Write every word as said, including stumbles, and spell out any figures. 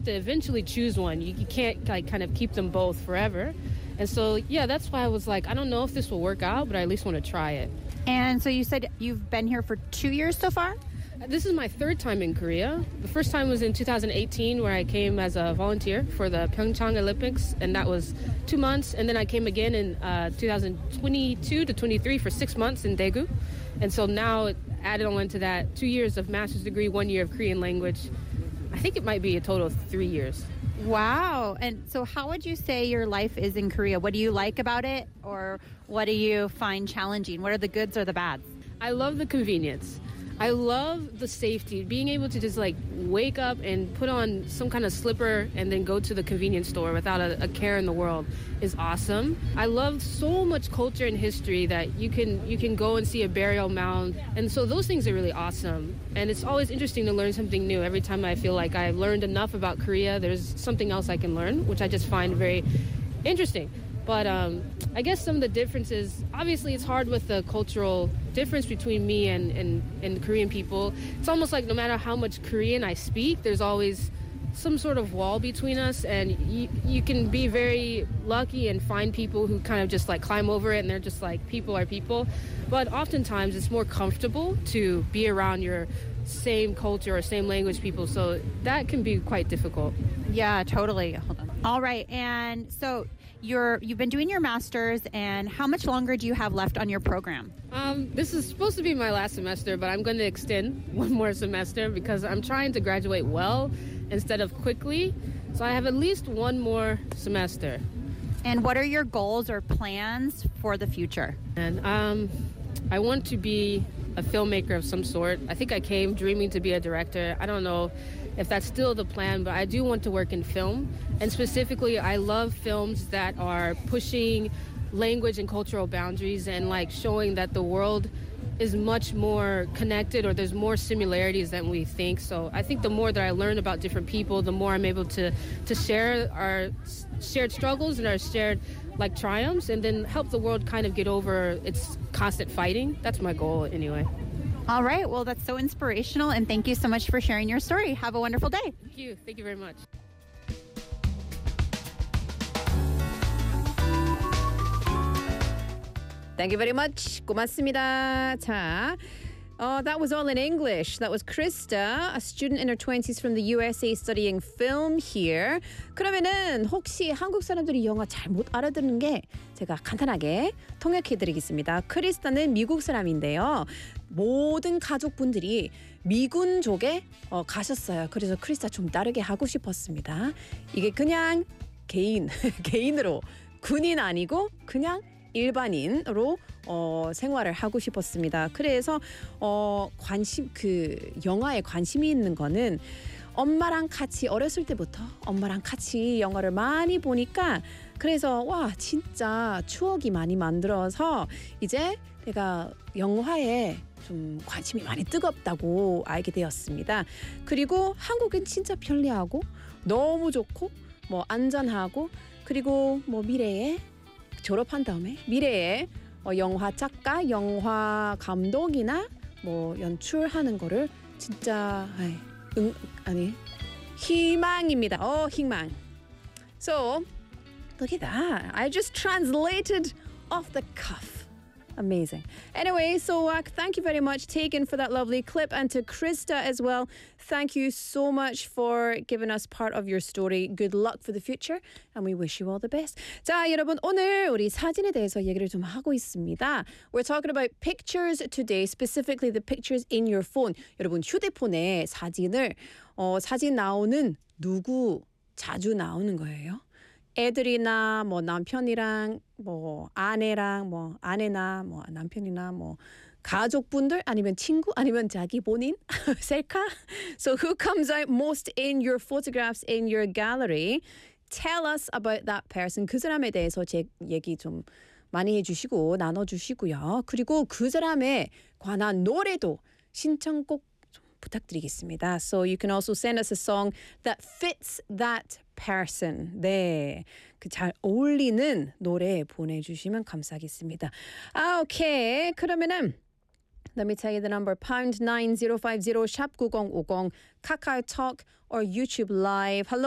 to eventually choose one. You, you can't like kind of keep them both forever. And so, yeah, that's why I was like, I don't know if this will work out, but I at least want to try it. And so you said you've been here for two years so far? This is my third time in Korea. The first time was in two thousand eighteen, where I came as a volunteer for the Pyeongchang Olympics, and that was two months. And then I came again in uh, two thousand twenty-two to twenty-three for six months in Daegu. And so now, added on to that, two years of master's degree, one year of Korean language. I think it might be a total of three years. Wow. And so how would you say your life is in Korea? What do you like about it? Or what do you find challenging? What are the goods or the bads? I love the convenience. I love the safety. Being able to just like wake up and put on some kind of slipper and then go to the convenience store without a, a care in the world is awesome. I love so much culture and history that you can you can go and see a burial mound. And so those things are really awesome. And it's always interesting to learn something new. Every time I feel like I've learned enough about Korea, there's something else I can learn, which I just find very interesting. But um, I guess some of the differences, obviously it's hard with the cultural difference between me and, and, and Korean people. It's almost like no matter how much Korean I speak, there's always some sort of wall between us, and you, you can be very lucky and find people who kind of just like climb over it, and they're just like, people are people. But oftentimes it's more comfortable to be around your same culture or same language people, so that can be quite difficult. Yeah, totally. Hold on. All right, and so you're you've been doing your master's, and how much longer do you have left on your program? Um, this is supposed to be my last semester, but I'm going to extend one more semester because I'm trying to graduate well instead of quickly. So I have at least one more semester. And what are your goals or plans for the future? And um, I want to be a filmmaker of some sort. I think I came dreaming to be a director. I don't know if that's still the plan, but I do want to work in film. And specifically, I love films that are pushing language and cultural boundaries and like showing that the world is much more connected, or there's more similarities than we think. So I think the more that I learn about different people, the more I'm able to to share our shared struggles and our shared like triumphs, and then help the world kind of get over its constant fighting. That's my goal anyway. All right. Well, that's so inspirational, and thank you so much for sharing your story. Have a wonderful day. Thank you. Thank you very much. Thank you very much. 고맙습니다. 자, uh, that was all in English. That was Krista, a student in her twenties from the U S A studying film here. 그러면은 혹시 한국 사람들이 영어 잘 못 알아듣는 게 제가 간단하게 통역해드리겠습니다. 크리스타는 미국 사람인데요. 모든 가족분들이 미군족에 어, 가셨어요. 그래서 크리스타 좀 다르게 하고 싶었습니다. 이게 그냥 개인, 개인으로 군인 아니고 그냥 일반인으로 어, 생활을 하고 싶었습니다. 그래서 어, 관심 그 영화에 관심이 있는 거는 엄마랑 같이 어렸을 때부터 엄마랑 같이 영화를 많이 보니까 그래서 와 진짜 추억이 많이 만들어서 이제 내가 영화에 좀 관심이 많이 뜨겁다고 알게 되었습니다. 그리고 한국은 진짜 편리하고 너무 좋고 뭐 안전하고 그리고 뭐 미래에 졸업한 다음에 미래에 어, 영화 작가, 영화 감독이나 뭐 연출하는 거를 진짜 아이, 응, 아니 희망입니다. 어 희망. So look at that. I just translated off the cuff. Amazing. Anyway, so uh, thank you very much, Tegan, for that lovely clip, and to Krista as well. Thank you so much for giving us part of your story. Good luck for the future, and we wish you all the best. 자, 여러분, 오늘 우리 사진에 대해서 얘기를 좀 하고 있습니다. We're talking about pictures today, specifically the pictures in your phone. 여러분, 휴대폰에 사진을 어, 사진 나오는 누구 자주 나오는 거예요? 애들이나 뭐 남편이랑 뭐 아내랑 뭐 아내나 뭐 남편이나 뭐 가족분들 아니면 친구 아니면 자기 본인 셀카. So who comes out most in your photographs in your gallery? Tell us about that person. 그 사람에 대해서 제 얘기 좀 많이 해주시고 나눠주시고요. 그리고 그 사람에 관한 노래도 신청곡 좀 부탁드리겠습니다. So you can also send us a song that fits that person. 네, 그 잘 어울리는 노래 보내주시면 감사하겠습니다. 아, 오케이. 그러면은 let me tell you the number. pound nine zero five zero 샵 구공오공 카카오톡 or YouTube Live. Hello.